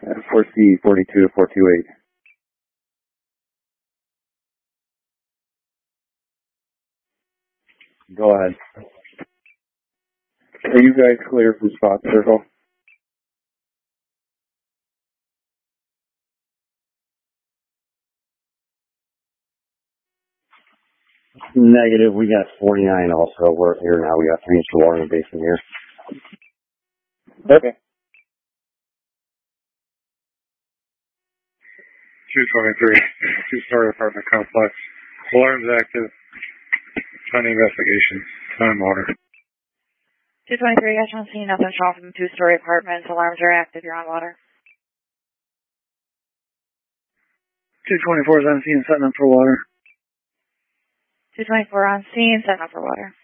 4C 42 to 428. Go ahead. Are you guys clear from spot circle? Negative. We got 49 also. We're here now. We got 3 inches of water in the basement here. Okay. 223, two-story apartment complex. Alarms active. County investigation. Time water. 223, I don't see nothing wrong from 2-story apartments. Alarms are active. You're on water. 224 is on scene, setting up for water. 224 on scene, setting up for water.